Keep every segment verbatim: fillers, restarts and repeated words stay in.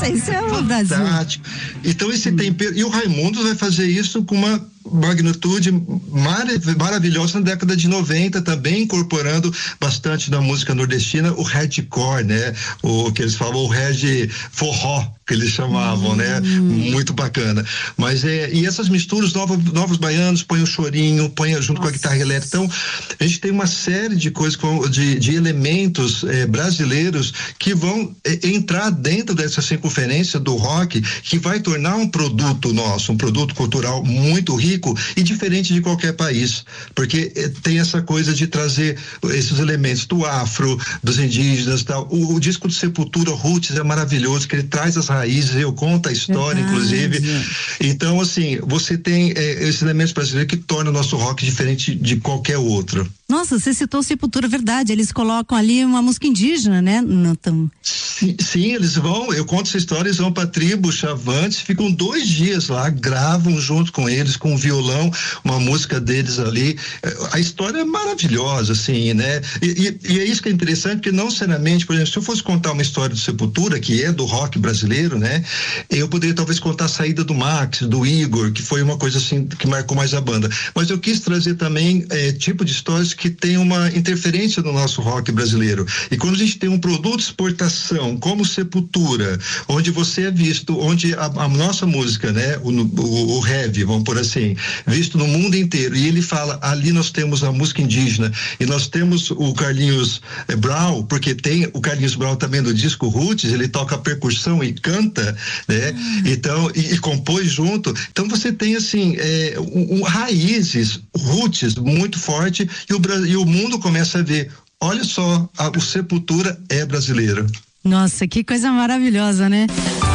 Nossa, isso é o Brasil. Fantástico. Então esse tempero, e o Raimundos vai fazer isso com uma magnitude marav- maravilhosa na década de noventa, também incorporando bastante da música nordestina, o hardcore, né? O que eles falam, o hard forró, que eles chamavam, hum. né? Muito bacana. Mas é, e essas misturas, novos, novos baianos, põe o chorinho, põe junto Nossa. com a guitarra elétrica. Então, a gente tem uma série de coisas, de, de elementos é, brasileiros que vão é, entrar dentro dessa circunferência do rock, que vai tornar um produto nosso, um produto cultural muito rico e diferente de qualquer país, porque eh, tem essa coisa de trazer esses elementos do afro, dos indígenas, tal. O, o disco do Sepultura, Roots, é maravilhoso, que ele traz as raízes, eu conto a história, Verdade. inclusive. Então, assim, você tem eh, esses elementos brasileiros que tornam o nosso rock diferente de qualquer outro. Nossa, você citou Sepultura, verdade, eles colocam ali uma música indígena, né? Não tão... sim, sim, eles vão, eu conto essa história, eles vão pra tribo Chavantes, ficam dois dias lá, gravam junto com eles, com o violão, uma música deles ali, a história é maravilhosa, assim, né? E, e, e é isso que é interessante, porque não seriamente, por exemplo, se eu fosse contar uma história do Sepultura, que é do rock brasileiro, né? Eu poderia talvez contar a saída do Max, do Igor, que foi uma coisa assim, que marcou mais a banda, mas eu quis trazer também é, tipo de histórias que tem uma interferência no nosso rock brasileiro. E quando a gente tem um produto de exportação, como Sepultura, onde você é visto, onde a, a nossa música, né, o, o, o heavy, vamos por assim, visto no mundo inteiro, e ele fala, ali nós temos a música indígena, e nós temos o Carlinhos eh, Brown, porque tem o Carlinhos Brown também do disco Roots, ele toca percussão e canta, né, hum. então, e, e compôs junto, então você tem assim, é, um, um, raízes, roots muito forte, e o e o mundo começa a ver, olha só, a, o Sepultura é brasileiro. Nossa, que coisa maravilhosa, né?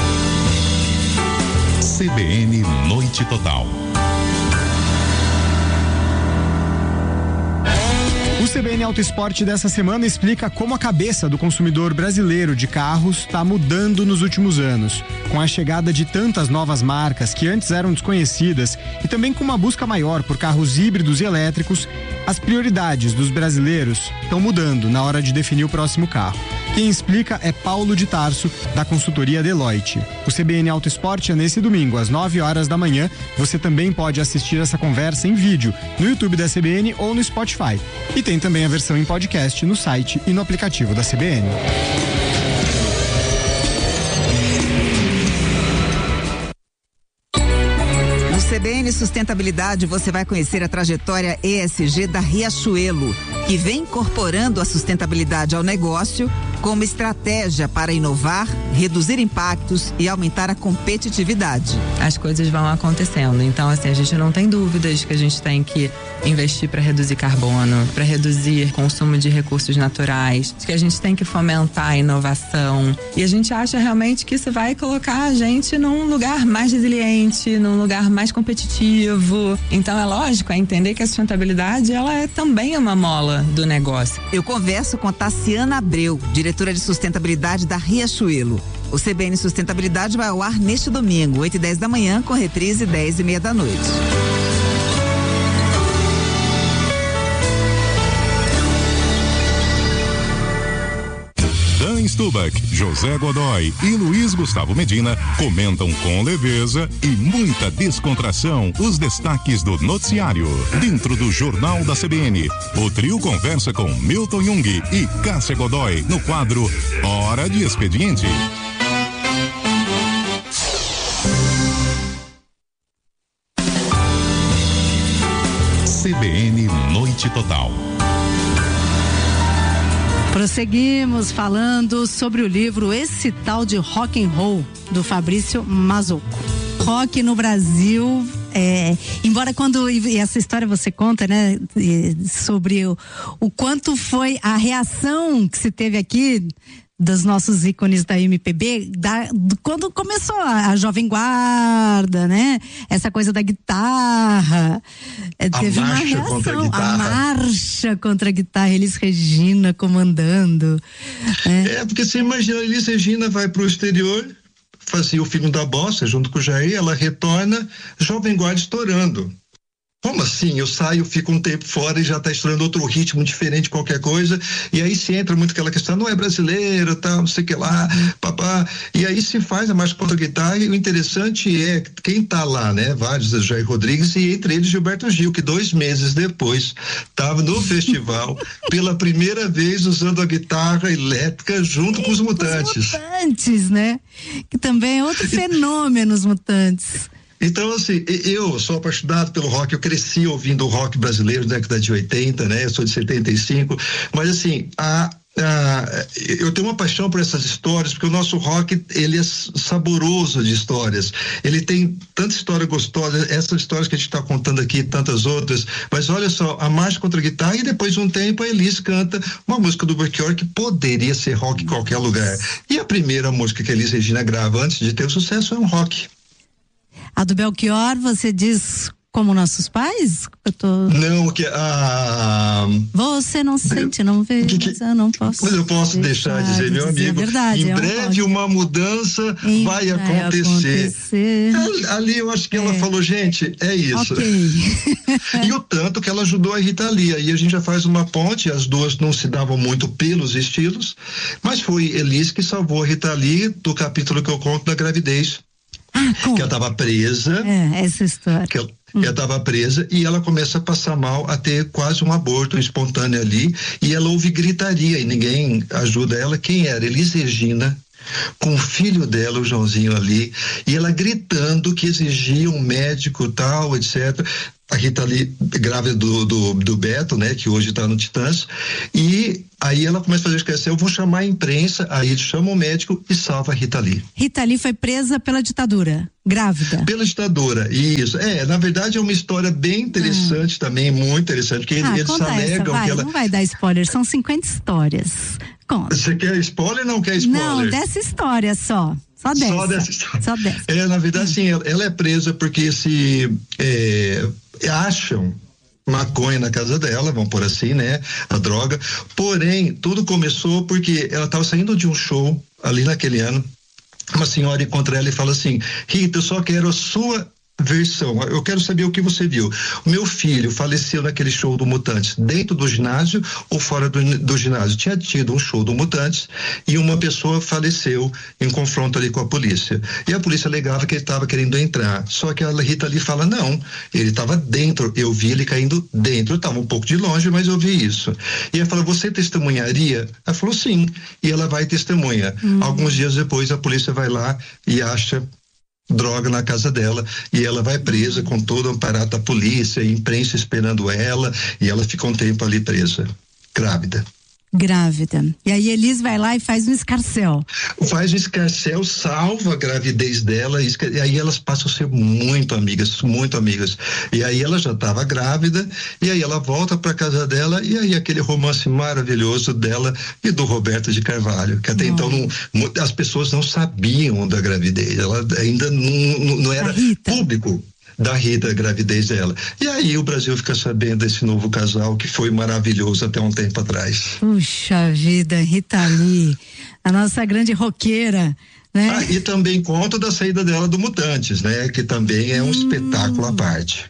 C B N Noite Total. O C B N Auto Esporte dessa semana explica como a cabeça do consumidor brasileiro de carros está mudando nos últimos anos. Com a chegada de tantas novas marcas que antes eram desconhecidas e também com uma busca maior por carros híbridos e elétricos, as prioridades dos brasileiros estão mudando na hora de definir o próximo carro. Quem explica é Paulo de Tarso, da consultoria Deloitte. O C B N Auto Esporte é nesse domingo, às nove horas da manhã. Você também pode assistir essa conversa em vídeo no YouTube da C B N ou no Spotify. E tem também a versão em podcast no site e no aplicativo da C B N. No C B N Sustentabilidade você vai conhecer a trajetória E S G da Riachuelo, que vem incorporando a sustentabilidade ao negócio como estratégia para inovar, reduzir impactos e aumentar a competitividade. As coisas vão acontecendo, então assim, a gente não tem dúvidas que a gente tem que investir para reduzir carbono, para reduzir consumo de recursos naturais, que a gente tem que fomentar a inovação, e a gente acha realmente que isso vai colocar a gente num lugar mais resiliente, num lugar mais competitivo. Então é lógico, é entender que a sustentabilidade ela é também uma mola do negócio. Eu converso com a Tassiana Abreu, diretora de sustentabilidade da Riachuelo. O C B N Sustentabilidade vai ao ar neste domingo, oito e dez da manhã, com reprise dez e meia da noite. Dan Stubach, José Godoy e Luiz Gustavo Medina comentam com leveza e muita descontração os destaques do noticiário. Dentro do Jornal da C B N, o trio conversa com Milton Jung e Cássia Godoy no quadro Hora de Expediente. C B N Noite Total. Prosseguimos falando sobre o livro Esse Tal de Rock and Roll, do Fabrício Mazocco. Rock no Brasil, é, embora quando, e essa história você conta, né, sobre o, o quanto foi a reação que se teve aqui dos nossos ícones da M P B, da, quando começou a, a Jovem Guarda, né? Essa coisa da guitarra. É, teve a uma marcha reação, contra a guitarra. A marcha contra a guitarra, Elis Regina comandando. É, é porque você imagina, a Elis Regina vai pro exterior, fazia o filme da Bossa junto com o Jair, ela retorna, Jovem Guarda estourando. como assim? Eu saio, fico um tempo fora e já está estudando outro ritmo diferente, qualquer coisa, e aí se entra muito aquela questão, não é brasileiro, tal, não sei o que lá, papá, e aí se faz a marcha contra a guitarra, e o interessante é quem está lá, né? Vários, Jair Rodrigues, e entre eles Gilberto Gil, que dois meses depois estava no festival, pela primeira vez usando a guitarra elétrica junto e com os Mutantes. Os Mutantes, né? Que também é outro fenômeno, os Mutantes. Então, assim, eu sou apaixonado pelo rock, eu cresci ouvindo o rock brasileiro na década de oitenta, né? Eu sou de setenta e cinco, mas assim, a, a, eu tenho uma paixão por essas histórias, porque o nosso rock, ele é saboroso de histórias, ele tem tanta história gostosa, essas histórias que a gente está contando aqui, tantas outras, mas olha só, a Marcha contra a Guitarra, e depois de um tempo a Elis canta uma música do Belchior que poderia ser rock em qualquer lugar, e a primeira música que a Elis Regina grava antes de ter o sucesso é um rock. A do Belchior, você diz como nossos pais? Eu tô... Não, que a... Você não sente, não vê, que, que... mas eu não posso. Mas eu posso deixar, deixar de dizer, meu amigo, é verdade, em é breve uma mudança Eita, vai acontecer. acontecer. Ali, ali eu acho que é. ela falou, gente, é isso. Okay. E o tanto que ela ajudou a Rita Lee, aí a gente já faz uma ponte, as duas não se davam muito pelos estilos, mas foi Elis que salvou a Rita Lee do capítulo que eu conto da gravidez. Ah, que ela estava presa. É, essa história. Que ela, hum. estava presa e ela começa a passar mal, a ter quase um aborto espontâneo ali, e ela ouve gritaria e ninguém ajuda ela. Quem era? Elis Regina, com o filho dela, o Joãozinho ali, e ela gritando que exigia um médico tal, etcétera. A Rita Lee, grávida do, do, do Beto, né, que hoje está no Titãs, e aí ela começa a fazer esquecer, eu vou chamar a imprensa, aí ele chama o médico e salva a Rita Lee. Rita Lee foi presa pela ditadura, grávida. Pela ditadura, isso. É, na verdade é uma história bem interessante ah. também, muito interessante, porque ah, eles alegam essa, vai, que ela... Não vai dar spoiler, são cinquenta histórias. Conta. Você quer spoiler ou não quer spoiler? Não, dessa história só. Só dessa. Só dessa história. Só dessa. É, na verdade, sim, ela, ela é presa porque se é, acham maconha na casa dela, vamos por assim, né? A droga. Porém, tudo começou porque ela estava saindo de um show ali naquele ano. Uma senhora encontra ela e fala assim: Rita, eu só quero a sua versão, eu quero saber o que você viu. O meu filho faleceu naquele show do Mutantes, dentro do ginásio ou fora do, do ginásio? Tinha tido um show do Mutantes e uma pessoa faleceu em confronto ali com a polícia. E a polícia alegava que ele estava querendo entrar. Só que a Rita ali fala: não, ele estava dentro, eu vi ele caindo dentro. Eu estava um pouco de longe, mas eu vi isso. E ela fala: você testemunharia? Ela falou: sim. E ela vai e testemunha. Hum. Alguns dias depois a polícia vai lá e acha droga na casa dela e ela vai presa com todo o aparato da polícia, imprensa esperando ela, e ela fica um tempo ali presa, grávida. Grávida. E aí Elis vai lá e faz um escarcéu. Faz um escarcéu, salva a gravidez dela, e aí elas passam a ser muito amigas, muito amigas. E aí ela já estava grávida, e aí ela volta para casa dela, e aí aquele romance maravilhoso dela e do Roberto de Carvalho, que até não. então não, as pessoas não sabiam da gravidez, ela ainda não, não era público da Rita, a gravidez dela. E aí o Brasil fica sabendo desse novo casal que foi maravilhoso até um tempo atrás. Puxa vida, Rita Lee, a nossa grande roqueira, né? Ah, e também conta da saída dela do Mutantes, né? Que também é um hum. espetáculo à parte.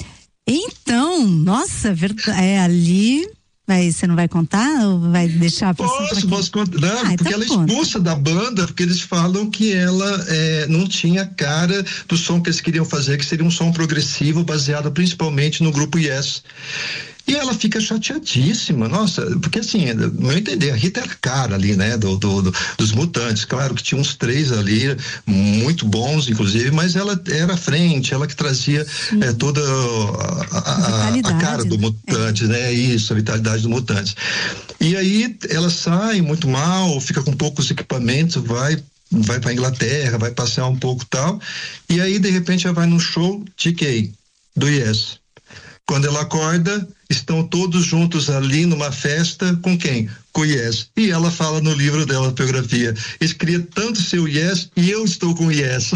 Então, nossa, é ali... Mas você não vai contar ou vai deixar pra Posso, posso contar. Não, ah, porque então ela é expulsa da banda, porque eles falam que ela é, não tinha cara do som que eles queriam fazer, que seria um som progressivo baseado principalmente no grupo Yes. E ela fica chateadíssima, nossa, porque assim, no meu entender, a Rita era a cara ali, né, do, do, do, dos Mutantes, claro que tinha uns três ali, muito bons, inclusive, mas ela era à frente, ela que trazia é, toda a, a, a cara do Mutantes, é. né, isso, a vitalidade do Mutantes. E aí ela sai muito mal, fica com poucos equipamentos, vai vai pra Inglaterra, vai passear um pouco e tal, e aí de repente ela vai num show T K, do Yes. Quando ela acorda, estão todos juntos ali numa festa com quem? Com o Yes. E ela fala no livro dela, a biografia: eles queriam tanto ser o Yes e eu estou com o Yes.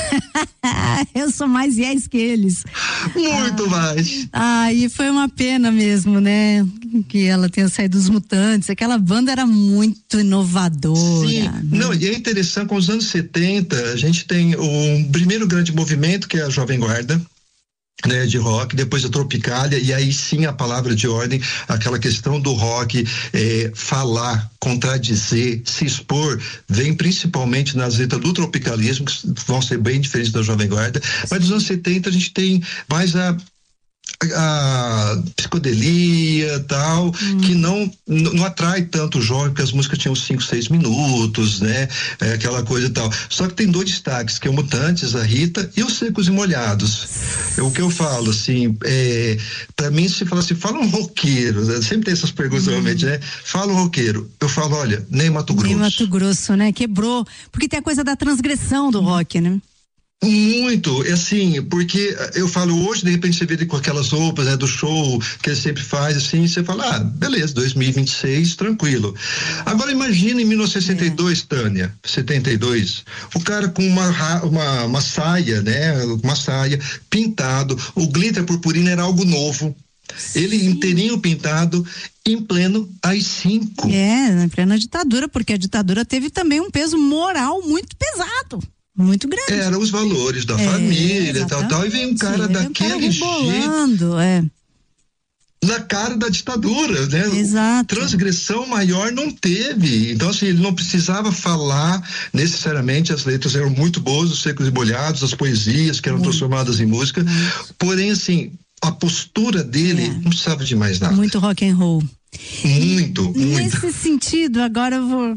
Eu sou mais Yes que eles. Muito ah, mais. Ah, e foi uma pena mesmo, né? Que ela tenha saído dos Mutantes. Aquela banda era muito inovadora. Sim, né? Não, e é interessante, com os anos setenta, a gente tem o primeiro grande movimento, que é a Jovem Guarda. né, de rock, depois a Tropicália, e aí sim a palavra de ordem, aquela questão do rock, é, falar, contradizer, se expor, vem principalmente nas letras do tropicalismo, que vão ser bem diferentes da Jovem Guarda, mas nos anos setenta a gente tem mais a a psicodelia tal, hum. que não, não atrai tanto o jovem, porque as músicas tinham cinco, seis minutos, né? É, aquela coisa e tal. Só que tem dois destaques, que é o Mutantes, a Rita, e os Secos e Molhados. É o que eu falo, assim, é, pra mim, se fala assim, fala um roqueiro, né? Sempre tem essas perguntas, hum. realmente, né? Fala um roqueiro. Eu falo, olha, nem Mato Grosso. Nem Mato Grosso, né? Quebrou. Porque tem a coisa da transgressão do rock, né? Muito, assim, porque eu falo hoje, de repente você vê ele com aquelas roupas, né, do show que ele sempre faz, assim, você fala, ah, beleza, dois mil e vinte e seis, tranquilo. Agora imagina em mil novecentos e sessenta e dois, é. Tânia, setenta e dois, o cara com uma, uma, uma saia, né, uma saia, pintado, o glitter purpurina era algo novo. Ele Sim. inteirinho pintado em pleno A I cinco. É, em plena ditadura, porque a ditadura teve também um peso moral muito pesado. Muito grande. Eram os valores da é, família e tal, tal, e vem um cara daquele jeito. É. Na cara da ditadura, né? Exato. Transgressão maior não teve. Então, assim, ele não precisava falar necessariamente, as letras eram muito boas, os Secos e Molhados, as poesias que eram muito. transformadas em música. Muito. Porém, assim, a postura dele é. não precisava de mais nada. Muito rock and roll. Muito, e, muito. Nesse sentido, agora eu vou.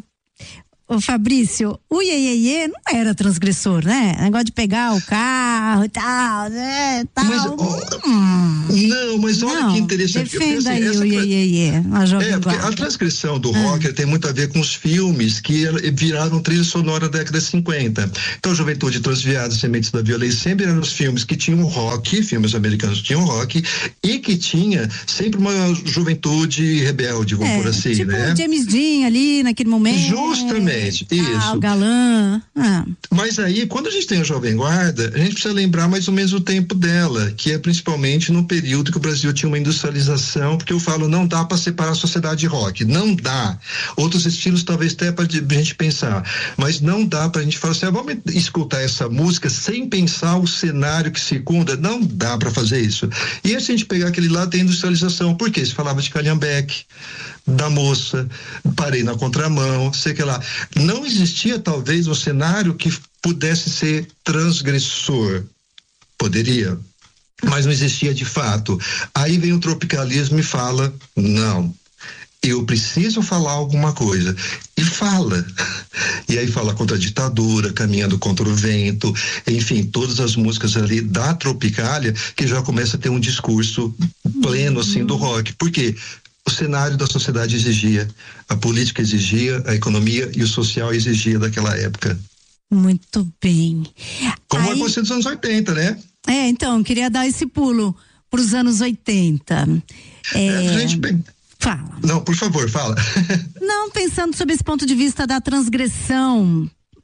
Ô Fabrício, o Iê não era transgressor, né? Negócio de pegar o carro e tal, né? Tal. Mas, oh, hum. Não, mas olha não, que interessante. Defenda aí o Iê a Jovem É, porque Guarda. a transgressão do rock ah. tem muito a ver com os filmes que viraram trilha sonora da década de cinquenta. Então, Juventude Transviada, Sementes da Violência, sempre eram os filmes que tinham rock, filmes americanos tinham rock, e que tinha sempre uma juventude rebelde, vamos é, por assim, tipo né? James Dean ali naquele momento. Justamente. Isso. Ah, o galã. Ah. Mas aí, quando a gente tem a Jovem Guarda, a gente precisa lembrar mais ou menos o tempo dela, que é principalmente no período que o Brasil tinha uma industrialização, porque eu falo, não dá para separar a sociedade de rock, não dá. Outros estilos talvez até para a gente pensar, mas não dá para a gente falar assim, ah, vamos escutar essa música sem pensar o cenário que circunda, não dá para fazer isso. E se a gente pegar aquele lado da industrialização, por quê? Se falava de Calhambeque, da moça, parei na contramão, sei que lá. Não existia talvez um cenário que pudesse ser transgressor. Poderia, mas não existia de fato. Aí vem o tropicalismo e fala, não, eu preciso falar alguma coisa. E fala. E aí fala contra a ditadura, caminhando contra o vento, enfim, todas as músicas ali da Tropicália, que já começa a ter um discurso pleno, assim, do rock. Por quê? O cenário da sociedade exigia, a política exigia, a economia e o social exigia daquela época. Muito bem. Como Aí, é você dos anos oitenta, né? É, então, queria dar esse pulo para os anos oitenta. É, é, gente, bem, fala. Não, por favor, fala. Não, pensando sob esse ponto de vista da transgressão,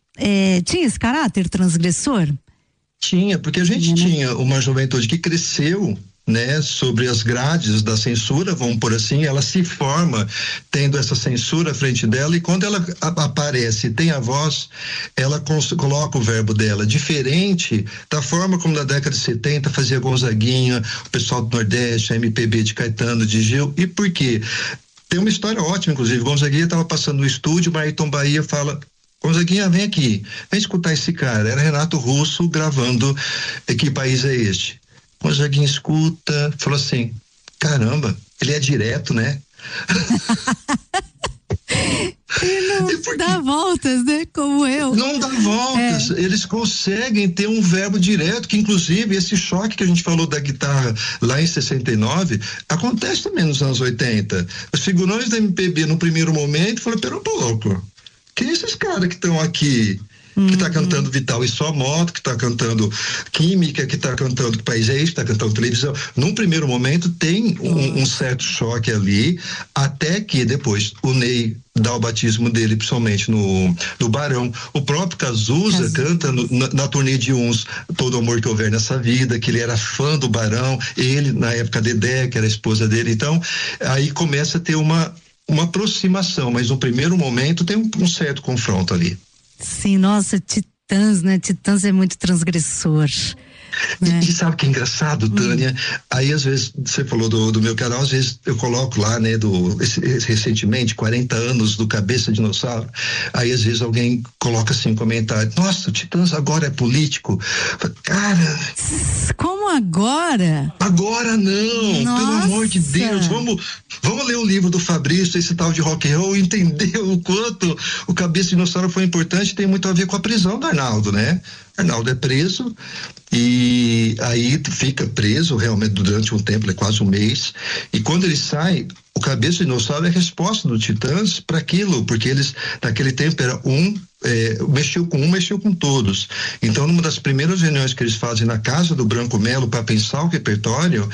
é, tinha esse caráter transgressor? Tinha, porque a gente tinha, né? tinha uma juventude que cresceu, né, sobre as grades da censura, vamos por assim, ela se forma tendo essa censura à frente dela, e quando ela a, aparece, tem a voz, ela cons, coloca o verbo dela, diferente da forma como na década de setenta fazia Gonzaguinha, o pessoal do Nordeste, a M P B de Caetano, de Gil. E por quê? Tem uma história ótima, inclusive. Gonzaguinha estava passando no estúdio, o Ayrton Bahia fala: Gonzaguinha, vem aqui, vem escutar esse cara. Era Renato Russo gravando Que País é Este? Gonzaguinha escuta, falou assim, caramba, ele é direto, né? E não e dá voltas, né? Como eu. Não dá voltas. É. Eles conseguem ter um verbo direto, que inclusive esse choque que a gente falou da guitarra lá em sessenta e nove, acontece também nos anos oitenta. Os figurões da M P B no primeiro momento falaram, pera um pouco, quem é esses caras que estão aqui? Que está cantando Vital e Sua Moto, que está cantando Química, que está cantando Que País é Este, que está cantando televisão. Num primeiro momento tem um, um certo choque ali, até que depois o Ney dá o batismo dele, principalmente no, no Barão. O próprio Cazuza canta no, na, na turnê de uns Todo Amor Que Houver Nessa Vida, que ele era fã do Barão, ele, na época, Dedé, que era a esposa dele. Então, aí começa a ter uma, uma aproximação, mas no primeiro momento tem um, um certo confronto ali. Sim, nossa, Titãs, né? Titãs é muito transgressor. né? E, e sabe que é engraçado, Tânia? Hum. Aí, às vezes, você falou do, do meu canal, às vezes eu coloco lá, né, do, esse, esse, recentemente, quarenta anos do Cabeça de Dinossauro. Aí, às vezes, alguém coloca assim um comentário: nossa, o Titãs agora é político. Cara. Como agora? Agora não, nossa. Pelo amor de Deus. Vamos, vamos ler o livro do Fabrício, esse tal de rock and roll, e entender o quanto o Cabeça de Dinossauro foi importante. Tem muito a ver com a prisão do Arnaldo, né? Arnaldo é preso e aí fica preso realmente durante um tempo, é quase um mês, e quando ele sai, o Cabeça de Dinossauro é a resposta do Titãs para aquilo, porque eles naquele tempo era um, é, mexeu com um, mexeu com todos. Então, numa das primeiras reuniões que eles fazem na casa do Branco Melo para pensar o repertório,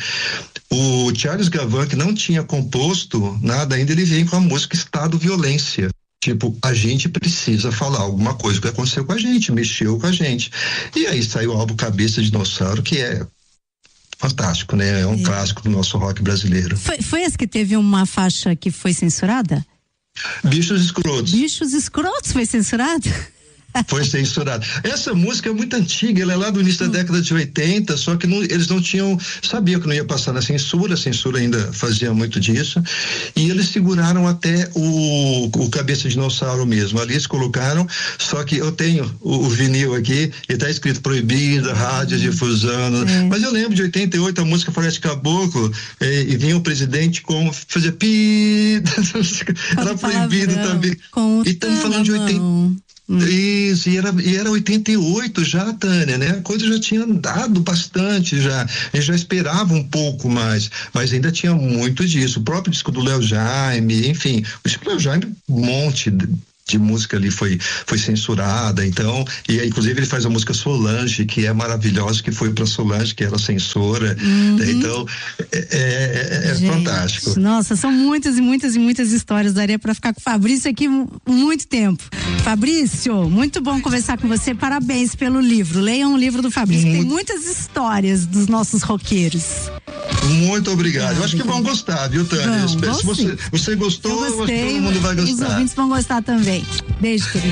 o Charles Gavan, que não tinha composto nada ainda, ele vem com a música Estado Violência. Tipo, a gente precisa falar alguma coisa que aconteceu com a gente, mexeu com a gente. E aí saiu o álbum Cabeça de Dinossauro, que é fantástico, né? É um é. clássico do nosso rock brasileiro. Foi, foi esse que teve uma faixa que foi censurada? Bichos Escrotos. Bichos Escrotos foi censurado? Foi censurado. Essa música é muito antiga, ela é lá do início da década de oitenta, só que não, eles não tinham, sabiam que não ia passar na censura, a censura ainda fazia muito disso, e eles seguraram até o, o Cabeça de Dinossauro mesmo. Ali eles colocaram, só que eu tenho o, o vinil aqui, e tá escrito proibida, rádio difusão, é. Mas eu lembro de oitenta e oito, a música Floresta Caboclo, e, e vinha o presidente com, fazia pi, era proibido também. E estamos falando de oitenta. Isso, e era, e era oitenta e oito já, Tânia, né? A coisa já tinha andado bastante já, a gente já esperava um pouco mais, mas ainda tinha muito disso. O próprio disco do Léo Jaime, enfim, o disco do Léo Jaime, um monte de, de música ali foi, foi censurada, então, e inclusive ele faz a música Solange, que é maravilhosa, que foi pra Solange, que era censora, uhum. Né? Então, é, é, é gente, fantástico. Nossa, são muitas e muitas e muitas histórias, daria pra ficar com o Fabrício aqui muito tempo. Fabrício, muito bom conversar com você, parabéns pelo livro, leiam o livro do Fabrício, muito... tem muitas histórias dos nossos roqueiros. Muito obrigado, eu acho que vão gostar, viu, Tânia? Vão, Se você, você gostou, eu gostei, todo mundo vai gostar. Os ouvintes vão gostar também. Beijo, querido.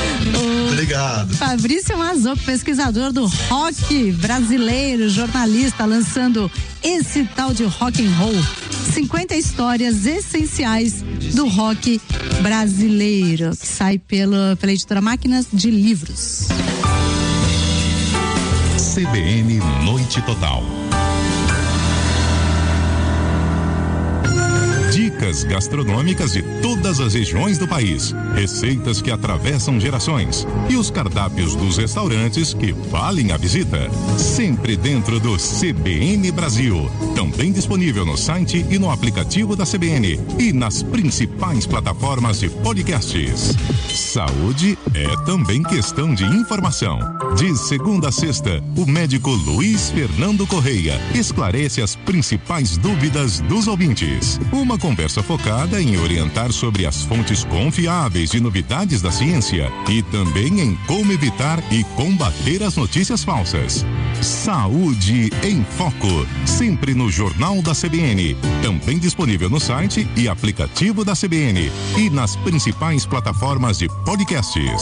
O Obrigado. Fabrício Mazocco, pesquisador do rock brasileiro, jornalista, lançando esse tal de rock and roll. cinquenta histórias essenciais do rock brasileiro, que sai pela, pela editora Máquinas de Livros. C B N Noite Total. Dicas gastronômicas de todas as regiões do país, receitas que atravessam gerações e os cardápios dos restaurantes que valem a visita. Sempre dentro do C B N Brasil. Também disponível no site e no aplicativo da C B N e nas principais plataformas de podcasts. Saúde é também questão de informação. De segunda a sexta, o médico Luiz Fernando Correia esclarece as principais dúvidas dos ouvintes. Uma conversa focada em orientar sobre as fontes confiáveis de novidades da ciência e também em como evitar e combater as notícias falsas. Saúde em Foco, sempre no Jornal da C B N, também disponível no site e aplicativo da C B N e nas principais plataformas de podcasts.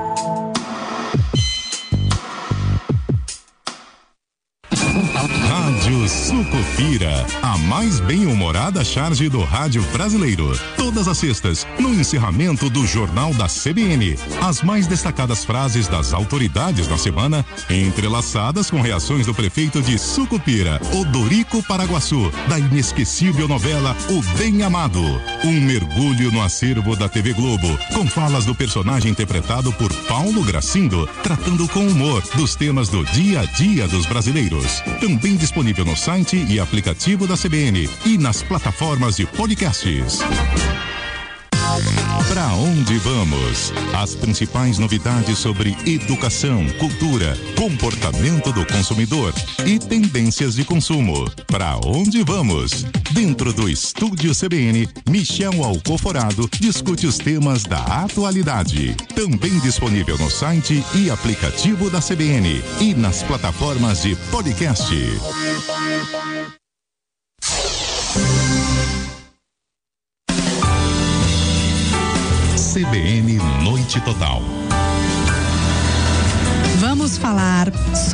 Rádio Sucupira, a mais bem-humorada charge do rádio brasileiro. Todas as sextas, no encerramento do Jornal da C B N. As mais destacadas frases das autoridades da semana, entrelaçadas com reações do prefeito de Sucupira, Odorico Paraguaçu, da inesquecível novela O Bem Amado. Um mergulho no acervo da T V Globo, com falas do personagem interpretado por Paulo Gracindo, tratando com humor dos temas do dia a dia dos brasileiros. Também disponível no site e aplicativo da C B N e nas plataformas de podcasts. Pra onde vamos? As principais novidades sobre educação, cultura, comportamento do consumidor e tendências de consumo. Pra onde vamos? Dentro do Estúdio C B N, Michel Alcoforado discute os temas da atualidade. Também disponível no site e aplicativo da C B N e nas plataformas de podcast. C B N Noite Total. Vamos falar sobre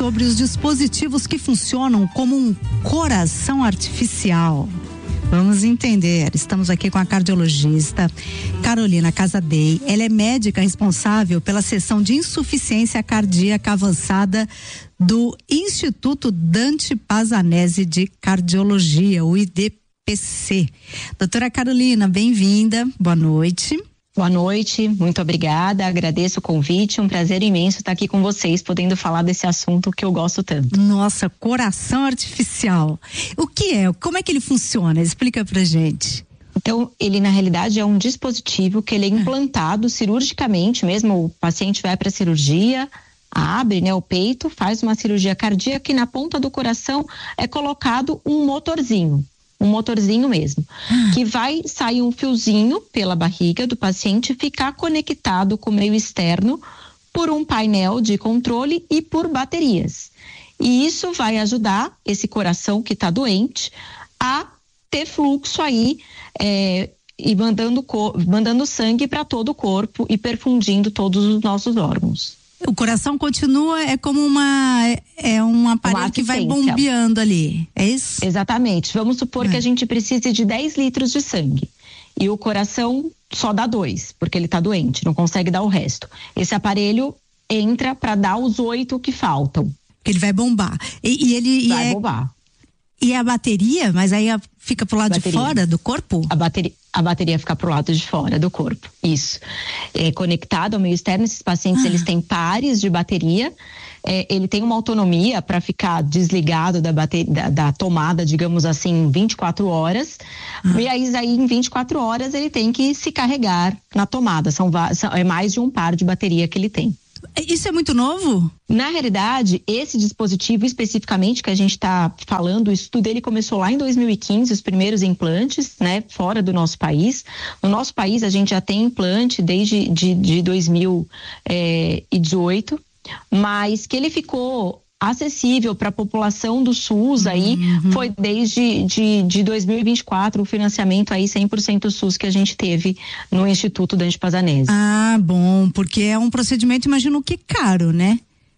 sobre os dispositivos que funcionam como um coração artificial. Vamos entender. Estamos aqui com a cardiologista Carolina Casadei. Ela é médica responsável pela seção de insuficiência cardíaca avançada do Instituto Dante Pazanese de Cardiologia, o I D P C. Doutora Carolina, bem-vinda. Boa noite. Boa noite, muito obrigada, agradeço o convite, um prazer imenso estar aqui com vocês, podendo falar desse assunto que eu gosto tanto. Nossa, coração artificial. O que é? Como é que ele funciona? Explica pra gente. Então, ele na realidade é um dispositivo que ele é implantado cirurgicamente, mesmo o paciente vai para a cirurgia, abre, né, o peito, faz uma cirurgia cardíaca e na ponta do coração é colocado um motorzinho. Um motorzinho mesmo, que vai sair um fiozinho pela barriga do paciente e ficar conectado com o meio externo por um painel de controle e por baterias. E isso vai ajudar esse coração que está doente a ter fluxo aí é, e mandando, mandando sangue para todo o corpo e perfundindo todos os nossos órgãos. O coração continua, é como uma, é um aparelho que vai bombeando ali, é isso? Exatamente. Vamos supor é. que a gente precise de dez litros de sangue e o coração só dá dois, porque ele está doente, não consegue dar o resto. Esse aparelho entra para dar os oito que faltam. Ele vai bombar. E, e ele vai e é, bombar. E a bateria, mas aí fica pro lado bateria. de fora do corpo? A bateria, a bateria fica pro lado de fora do corpo, isso. É conectado ao meio externo, esses pacientes ah. eles têm pares de bateria, é, ele tem uma autonomia para ficar desligado da, bateria, da, da tomada, digamos assim, vinte e quatro horas, ah. e aí, aí em vinte e quatro horas ele tem que se carregar na tomada, são, são, é mais de um par de bateria que ele tem. Isso é muito novo? Na realidade, esse dispositivo especificamente que a gente está falando, o estudo dele começou lá em dois mil e quinze, os primeiros implantes, né, fora do nosso país. No nosso país a gente já tem implante desde de, de dois mil e dezoito, mas que ele ficou acessível para a população do SUS aí uhum. foi desde de, de dois mil e vinte e quatro o financiamento aí cem por cento SUS que a gente teve no Instituto Dante Pazanese. Ah, bom, porque é um procedimento, imagino que caro, né?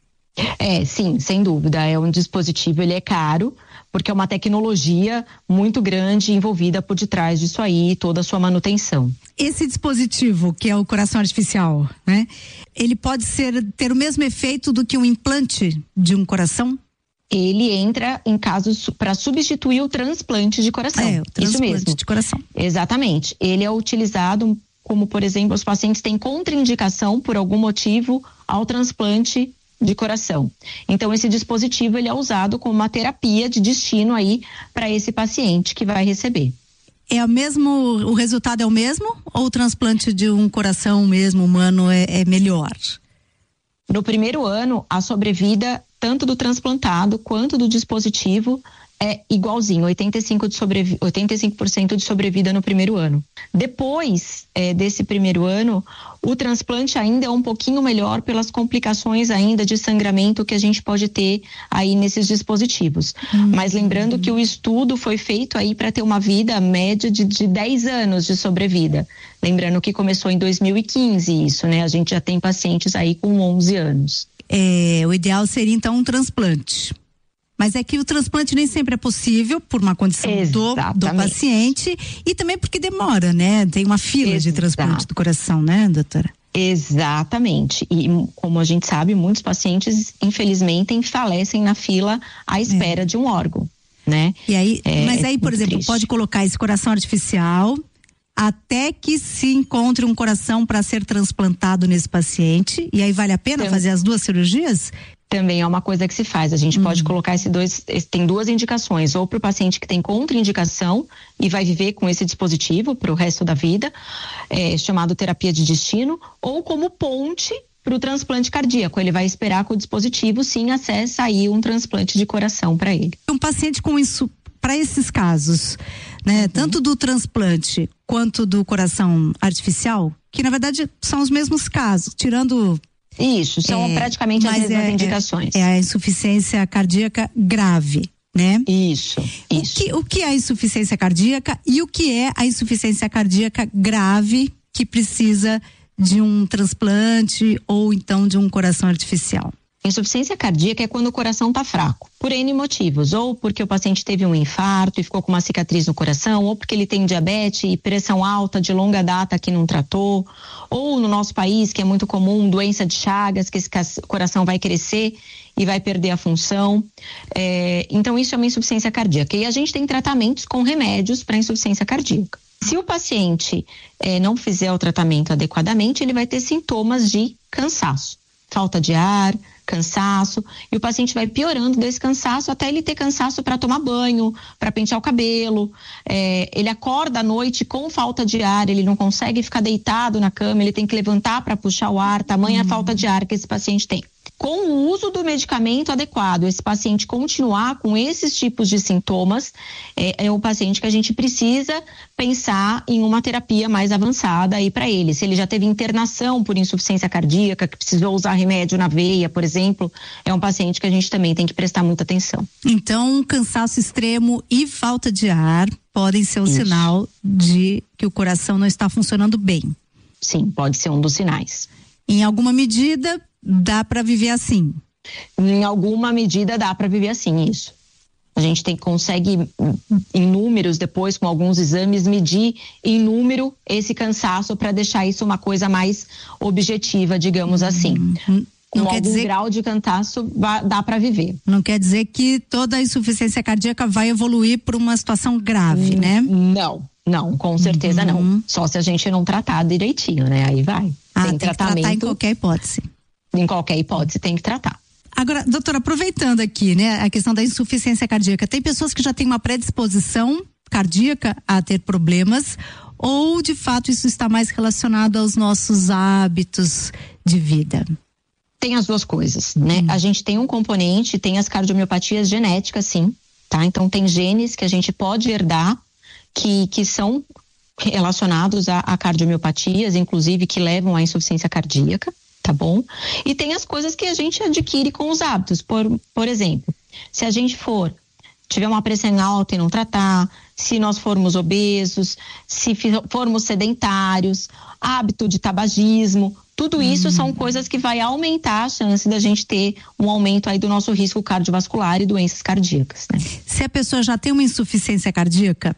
É, sim, sem dúvida, é um dispositivo, ele é caro, porque é uma tecnologia muito grande envolvida por detrás disso aí, toda a sua manutenção. Esse dispositivo, que é o coração artificial, né? Ele pode ser, ter o mesmo efeito do que um implante de um coração? Ele entra em casos para substituir o transplante de coração. É, o transplante Isso mesmo. de coração. Exatamente. Ele é utilizado como, por exemplo, os pacientes têm contraindicação por algum motivo ao transplante de coração. Então esse dispositivo ele é usado como uma terapia de destino aí para esse paciente que vai receber. É o mesmo, o resultado é o mesmo ou o transplante de um coração mesmo humano é, é melhor? No primeiro ano, a sobrevida tanto do transplantado quanto do dispositivo é igualzinho, oitenta e cinco por cento de, sobrevi- oitenta e cinco por cento de sobrevida no primeiro ano. Depois é, desse primeiro ano, o transplante ainda é um pouquinho melhor pelas complicações ainda de sangramento que a gente pode ter aí nesses dispositivos. Uhum. Mas lembrando que o estudo foi feito aí para ter uma vida média de, de dez anos de sobrevida. Lembrando que começou em dois mil e quinze isso, né? A gente já tem pacientes aí com onze anos. É, o ideal seria então um transplante. Mas é que o transplante nem sempre é possível por uma condição do, do paciente e também porque demora, né? Tem uma fila Exato. de transplante do coração, né, doutora? Exatamente. E como a gente sabe, muitos pacientes, infelizmente, falecem na fila à espera é. de um órgão, né? E aí, é, mas aí, por exemplo, triste. pode colocar esse coração artificial até que se encontre um coração para ser transplantado nesse paciente e aí vale a pena Sim. fazer as duas cirurgias? Também é uma coisa que se faz. A gente uhum. pode colocar esse dois, esse, tem duas indicações, ou para o paciente que tem contraindicação e vai viver com esse dispositivo para o resto da vida, é, chamado terapia de destino, ou como ponte para o transplante cardíaco. Ele vai esperar que o dispositivo sim acesse aí um transplante de coração para ele. Um paciente com isso, para esses casos, né, uhum. tanto do transplante quanto do coração artificial, que na verdade são os mesmos casos, tirando Isso, são é, praticamente as mesmas é, indicações. É a insuficiência cardíaca grave, né? Isso, isso. O que, o que é a insuficiência cardíaca e o que é a insuficiência cardíaca grave que precisa de um transplante ou então de um coração artificial? Insuficiência cardíaca é quando o coração está fraco, por N motivos, ou porque o paciente teve um infarto e ficou com uma cicatriz no coração, ou porque ele tem diabetes e pressão alta de longa data que não tratou, ou no nosso país, que é muito comum, doença de Chagas, que esse coração vai crescer e vai perder a função. É, então isso é uma insuficiência cardíaca. E a gente tem tratamentos com remédios para insuficiência cardíaca. Se o paciente é, não fizer o tratamento adequadamente, ele vai ter sintomas de cansaço, falta de ar, cansaço, e o paciente vai piorando desse cansaço até ele ter cansaço para tomar banho, para pentear o cabelo. É, ele acorda à noite com falta de ar, ele não consegue ficar deitado na cama, ele tem que levantar para puxar o ar, tamanha Uhum. a falta de ar que esse paciente tem. Com o uso do medicamento adequado, esse paciente continuar com esses tipos de sintomas, é, é o paciente que a gente precisa pensar em uma terapia mais avançada aí para ele. Se ele já teve internação por insuficiência cardíaca, que precisou usar remédio na veia, por exemplo, é um paciente que a gente também tem que prestar muita atenção. Então, cansaço extremo e falta de ar podem ser o Isso. sinal de que o coração não está funcionando bem. Sim, pode ser um dos sinais. Em alguma medida, dá para viver assim. Em alguma medida dá para viver assim, isso. A gente tem, consegue, em números, depois com alguns exames, medir em número esse cansaço para deixar isso uma coisa mais objetiva, digamos assim. Não Com quer algum dizer, grau de cansaço va- dá para viver. não quer dizer que toda a insuficiência cardíaca vai evoluir para uma situação grave, né? Não, não, com certeza Uhum. não. Só se a gente não tratar direitinho, né? Aí vai. Ah, tem tem que tratamento. tratar em qualquer hipótese. Em qualquer hipótese tem que tratar. Agora, doutora, aproveitando aqui, né, a questão da insuficiência cardíaca, tem pessoas que já têm uma predisposição cardíaca a ter problemas, ou de fato isso está mais relacionado aos nossos hábitos de vida? Tem as duas coisas, né? A gente tem um componente, tem as cardiomiopatias genéticas, sim, tá? Então tem genes que a gente pode herdar que, que são relacionados a, a cardiomiopatias, inclusive que levam à insuficiência cardíaca, tá bom? E tem as coisas que a gente adquire com os hábitos. Por, por exemplo, se a gente for, tiver uma pressão alta e não tratar, se nós formos obesos, se fi- formos sedentários, hábito de tabagismo, tudo isso são coisas que vai aumentar a chance da gente ter um aumento aí do nosso risco cardiovascular e doenças cardíacas, né? Se a pessoa já tem uma insuficiência cardíaca,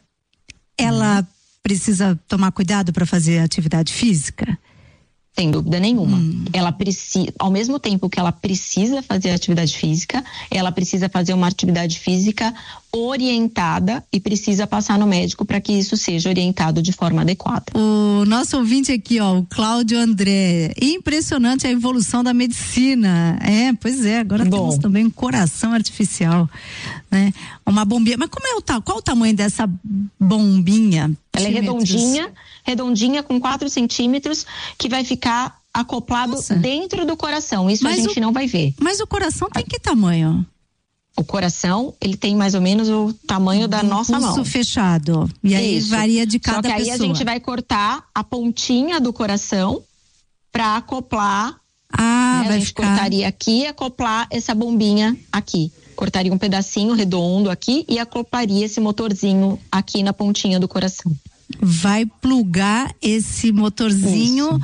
ela precisa tomar cuidado para fazer atividade física? Sem dúvida nenhuma. Ela precisa, ao mesmo tempo que ela precisa fazer atividade física, ela precisa fazer uma atividade física orientada e precisa passar no médico para que isso seja orientado de forma adequada. O nosso ouvinte aqui, ó, o Cláudio André, impressionante a evolução da medicina. É, pois é, agora Bom. temos também um coração artificial, né? Uma bombinha, mas como é o ta- qual o tamanho dessa bombinha? Ela é Centímetros? redondinha, redondinha com quatro centímetros, que vai ficar acoplado Nossa. dentro do coração. Isso Mas a gente o- não vai ver. Mas o coração tem que tamanho? O coração, ele tem mais ou menos o tamanho da nossa Pulso mão. fechado. E aí Isso. varia de cada Só que aí pessoa. a gente vai cortar a pontinha do coração para acoplar. Ah, né? A vai gente ficar. cortaria aqui e acoplar essa bombinha aqui. Cortaria um pedacinho redondo aqui e acoplaria esse motorzinho aqui na pontinha do coração. Vai plugar esse motorzinho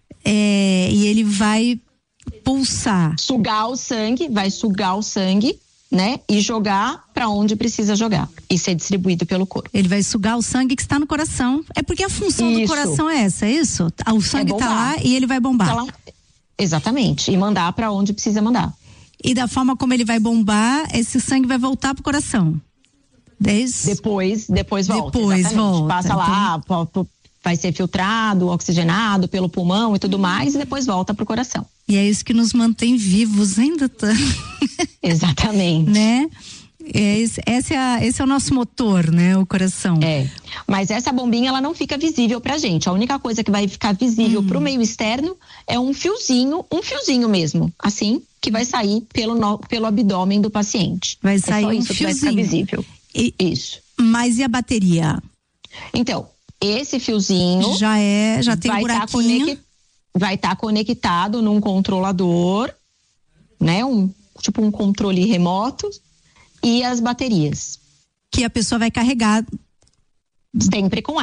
é, e ele vai pulsar. Sugar o sangue, vai sugar o sangue, né? E jogar para onde precisa jogar e ser distribuído pelo corpo. Ele vai sugar o sangue que está no coração. É porque a função do Isso. coração é essa, é isso? O sangue está bombar. lá e ele vai bombar. Tá lá- Exatamente. E mandar para onde precisa mandar. E da forma como ele vai bombar, esse sangue vai voltar pro coração. É isso? Depois, depois volta. Depois exatamente. volta, Passa lá, po- po- vai ser filtrado, oxigenado pelo pulmão e tudo mais, e depois volta pro coração. E é isso que nos mantém vivos ainda, tá? Exatamente. Né? É, esse, esse, é a- esse é o nosso motor, né? O coração. É. Mas essa bombinha, ela não fica visível pra gente. A única coisa que vai ficar visível Hum. pro meio externo é um fiozinho, um fiozinho mesmo, assim, que vai sair pelo, no- pelo abdômen do paciente. Vai é sair só um isso que vai ficar fiozinho. visível. E- Isso. Mas e a bateria? Então, esse fiozinho Já é, já tem um vai estar buraquinho. vai estar conectado num controlador, né? Um, tipo um controle remoto, e as baterias. Que a pessoa vai carregar. Sempre com ela.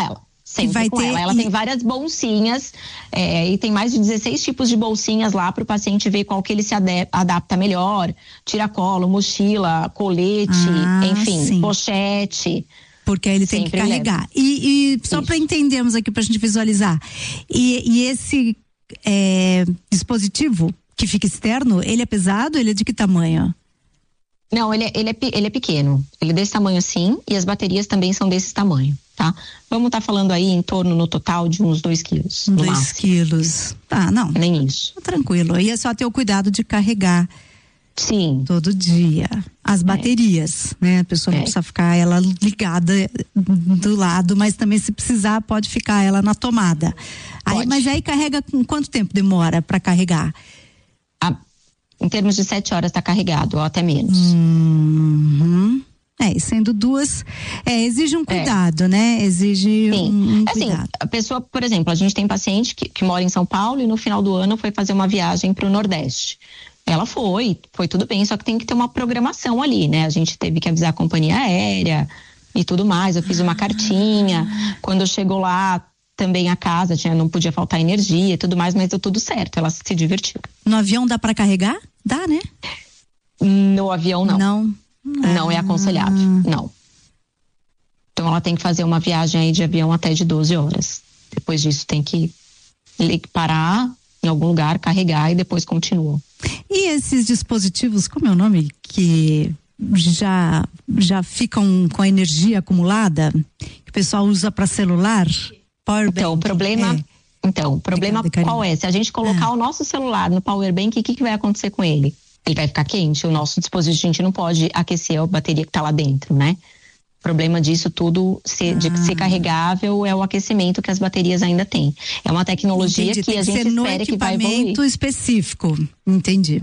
Sempre vai com ter ela. Ela e... tem várias bolsinhas é, e tem mais de dezesseis tipos de bolsinhas lá para o paciente ver qual que ele se adapta melhor. Tiracolo, mochila, colete, ah, enfim, sim. pochete. Porque aí ele tem Sempre que carregar. E, e só para entendermos aqui, para a gente visualizar. E, e esse é, dispositivo que fica externo, ele é pesado? Ele é de que tamanho? Não, ele é, ele é, ele é pequeno. Ele é desse tamanho assim e as baterias também são desse tamanho, tá? Vamos estar tá falando aí em torno no total de uns dois quilos. Dois máximo. quilos. Tá, não. Nem isso. Tranquilo. Aí é só ter o cuidado de carregar. Sim. Todo dia. As baterias, é. né? A pessoa não é. precisa ficar ela ligada do lado, mas também se precisar pode ficar ela na tomada. Aí, mas aí carrega com quanto tempo demora para carregar? Ah, em termos de sete horas está carregado, ou até menos. Uhum. É, e sendo duas, é, exige um cuidado, é. né? Exige Sim. um, um assim, cuidado. A pessoa, por exemplo, a gente tem paciente que, que mora em São Paulo e no final do ano foi fazer uma viagem para o Nordeste. Ela foi, foi tudo bem, só que tem que ter uma programação ali, né? A gente teve que avisar a companhia aérea e tudo mais. Eu fiz uma cartinha. Quando chegou lá, também a casa tinha, não podia faltar energia e tudo mais, mas deu tudo certo. Ela se divertiu. No avião dá para carregar? Dá, né? No avião, não. Não. Não ah. é aconselhável, não. Então ela tem que fazer uma viagem aí de avião até de doze horas. Depois disso tem que parar em algum lugar, carregar e depois continua. E esses dispositivos, como é o nome, que já já ficam com a energia acumulada, que o pessoal usa para celular? Powerbank. Então, o problema, é. então, o problema Obrigada, qual é? Se a gente colocar ah. o nosso celular no powerbank, o que, que vai acontecer com ele? Ele vai ficar quente. O nosso dispositivo, a gente não pode aquecer a bateria que está lá dentro, né? O problema disso tudo, ser, ah. de ser carregável, é o aquecimento que as baterias ainda têm. É uma tecnologia Entendi. que Tem a que gente ser no espera que vai evoluir. equipamento específico. Entendi.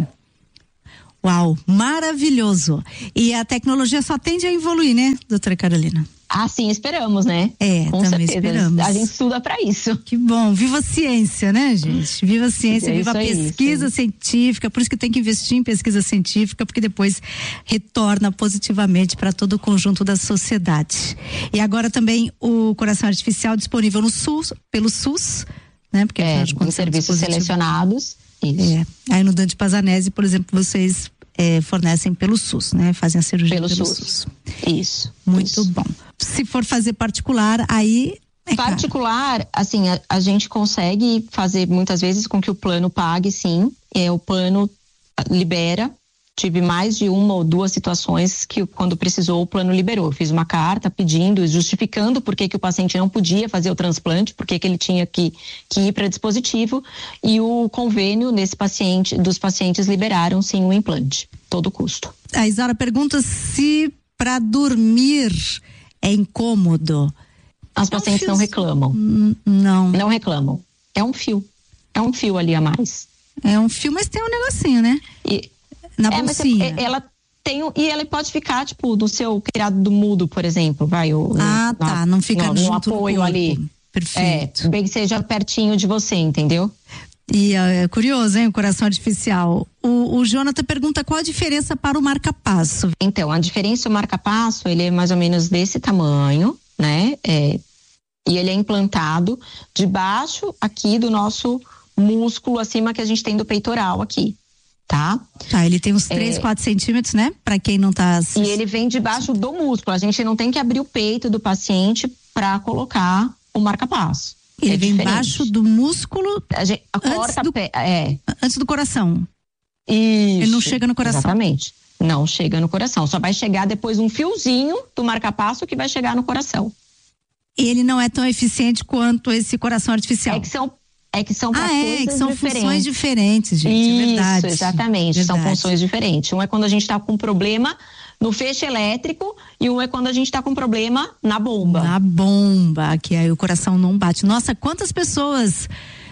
Uau, maravilhoso. E a tecnologia só tende a evoluir, né, doutora Carolina? Ah, sim, esperamos, né? É, com também certeza. esperamos. A gente estuda para isso. Que bom. Viva a ciência, né, gente? Viva a ciência, é viva a pesquisa aí, científica. Por isso que tem que investir em pesquisa científica, porque depois retorna positivamente para todo o conjunto da sociedade. E agora também o coração artificial disponível no SUS, pelo SUS, né? Porque é, em serviços selecionados. Isso. É. Aí no Dante Pazanese, por exemplo, vocês é, fornecem pelo SUS, né? Fazem a cirurgia pelo, pelo SUS. SUS. Isso. Muito isso. bom. Se for fazer particular, aí é particular, caro. assim, a, a gente consegue fazer muitas vezes com que o plano pague, sim. É, o plano libera. Tive mais de uma ou duas situações que, quando precisou, o plano liberou. Eu fiz uma carta pedindo, justificando por que, que o paciente não podia fazer o transplante, por que, que ele tinha que, que ir para dispositivo, e o convênio nesse paciente, dos pacientes liberaram sim o implante, todo o custo. A Isara pergunta se para dormir é incômodo. As pacientes não reclamam. Não. Não reclamam. É um fio. É um fio ali a mais. É um fio, mas tem um negocinho, né? E na é, bolsinha. Mas ela tem um, e ela pode ficar tipo no seu criado do mudo, por exemplo, vai o ah no, tá, na, não fica no, no apoio no ali. Perfeito. É, bem que seja pertinho de você, entendeu? E é curioso, hein, o coração artificial. O, o Jonathan pergunta qual a diferença para o marca-passo. Então, a diferença, o marca-passo, ele é mais ou menos desse tamanho, né? É, e ele é implantado debaixo aqui do nosso músculo acima que a gente tem do peitoral aqui. Tá? Tá, ele tem uns três, é, quatro centímetros, né? Pra quem não tá assistindo. E ele vem debaixo do músculo. A gente não tem que abrir o peito do paciente pra colocar o marca-passo. Ele é vem diferente. embaixo do músculo. A gente, a antes, corta do, pé, é. antes do coração. Isso. Ele não chega no coração. Exatamente. Não chega no coração. Só vai chegar depois um fiozinho do marca-passo que vai chegar no coração. Ele não é tão eficiente quanto esse coração artificial. É que são É que são ah, coisas é, que são diferentes. funções diferentes, gente. Isso, é verdade. Exatamente. Verdade. São funções diferentes. Um é quando a gente está com problema no feixe elétrico e um é quando a gente está com problema na bomba. Na bomba, que aí o coração não bate. Nossa, quantas pessoas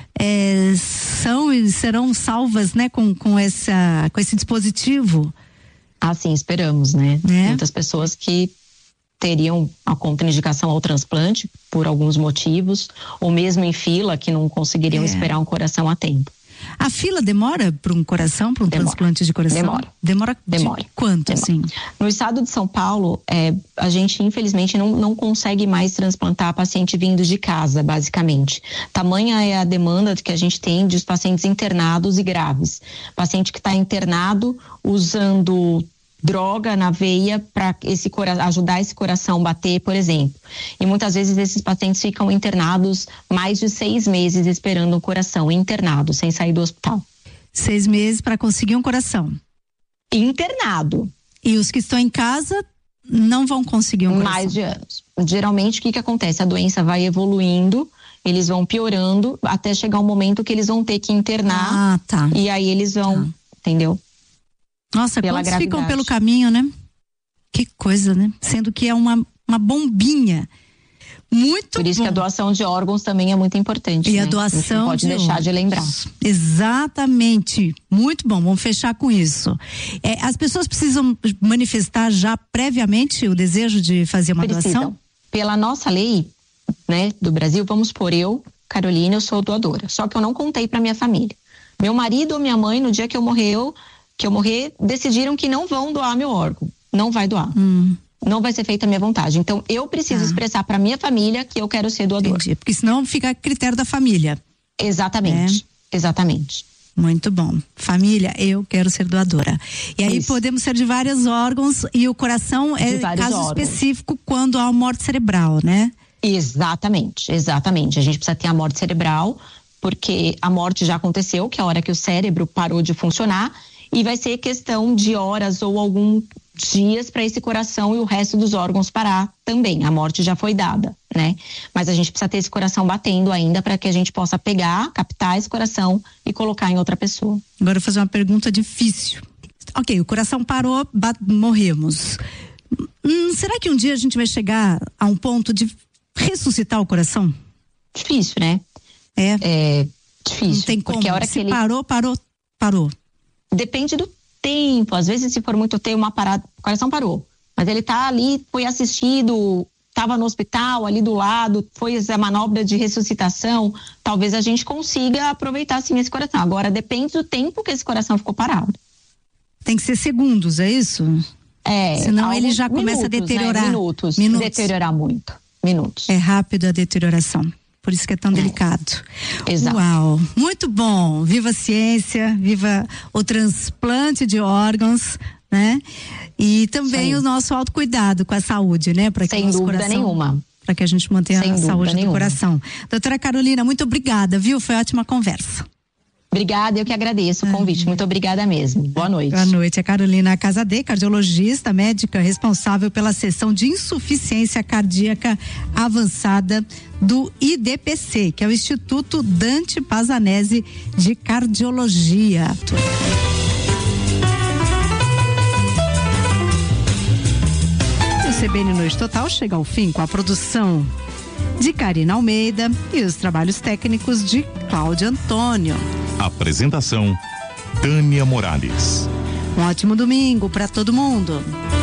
é, são e serão salvas, né, com, com, essa, com esse dispositivo? Ah, sim, esperamos, né? né? Muitas pessoas que teriam a contraindicação ao transplante por alguns motivos, ou mesmo em fila, que não conseguiriam é. esperar um coração a tempo. A fila demora para um coração, para um Demora. transplante de coração? Demora. Demora. Demora. De quanto, Demora. assim? No estado de São Paulo, é, a gente infelizmente não, não consegue mais transplantar paciente vindo de casa, basicamente. Tamanha é a demanda que a gente tem dos pacientes internados e graves. Paciente que está internado usando droga na veia para esse cora- ajudar esse coração bater, por exemplo. E muitas vezes esses pacientes ficam internados mais de seis meses esperando um coração, internado, sem sair do hospital. Seis meses para conseguir um coração. Internado. E os que estão em casa não vão conseguir um coração. Mais de anos. Geralmente, o que que acontece? A doença vai evoluindo, eles vão piorando, até chegar um momento que eles vão ter que internar. Ah, tá. E aí eles vão, Tá. entendeu? Nossa, Pela quantos ficam gravidade. pelo caminho, né? Que coisa, né? Sendo que é uma, uma bombinha. Muito Por isso bom. que a doação de órgãos também é muito importante. E né? a gente doação não pode de deixar de lembrar. órgãos. Exatamente. Muito bom, vamos fechar com isso. É, as pessoas precisam manifestar já previamente o desejo de fazer uma Precisam. doação? Pela nossa lei, né, do Brasil, vamos por eu, Carolina, eu sou doadora. Só que eu não contei para minha família. Meu marido ou minha mãe, no dia que eu morreu, que eu morrer, decidiram que não vão doar meu órgão. Não vai doar. Hum. Não vai ser feita a minha vontade. Então, eu preciso Tá. expressar para minha família que eu quero ser doador. Entendi. Porque senão fica a critério da família. Exatamente. Exatamente. Muito bom. Família, eu quero ser doadora. E aí Isso. podemos ser de vários órgãos e o coração é De vários caso órgãos. específico quando há morte cerebral, né? Exatamente, exatamente. A gente precisa ter a morte cerebral, porque a morte já aconteceu, que é a hora que o cérebro parou de funcionar, e vai ser questão de horas ou alguns dias para esse coração e o resto dos órgãos parar também. A morte já foi dada, né? Mas a gente precisa ter esse coração batendo ainda para que a gente possa pegar, captar esse coração e colocar em outra pessoa. Agora eu vou fazer uma pergunta difícil. Ok, o coração parou, bat- morremos. Hum, será que um dia a gente vai chegar a um ponto de ressuscitar o coração? Difícil, né? É, É difícil. não tem como. Porque a hora Se que ele parou, parou, parou. depende do tempo. Às vezes, se for muito tempo, uma parada, o coração parou. Mas ele tá ali, foi assistido, estava no hospital, ali do lado, foi a manobra de ressuscitação. Talvez a gente consiga aproveitar, sim, esse coração. Agora, depende do tempo que esse coração ficou parado. Tem que ser segundos, é isso? É, Senão ele alguns já começa a minutos, deteriorar. Né? Minutos. Minutos. Deteriorar muito. Minutos. É rápido a deterioração. Por isso que é tão delicado. Exato. Uau, muito bom. Viva a ciência, viva o transplante de órgãos, né? E também Sim. o nosso autocuidado com a saúde, né? Para que Sem o nosso dúvida coração, nenhuma. para que a gente mantenha Sem a dúvida saúde do nenhuma. coração. Doutora Carolina, muito obrigada, viu? Foi ótima conversa. Obrigada, eu que agradeço o convite. Muito obrigada mesmo. Boa noite. Boa noite. A Carolina Casadei, cardiologista, médica responsável pela seção de insuficiência cardíaca avançada do I D P C, que é o Instituto Dante Pazanese de Cardiologia. O C B N Noite Total chega ao fim com a produção de Karina Almeida e os trabalhos técnicos de Cláudio Antônio. Apresentação: Tânia Morales. Um ótimo domingo para todo mundo.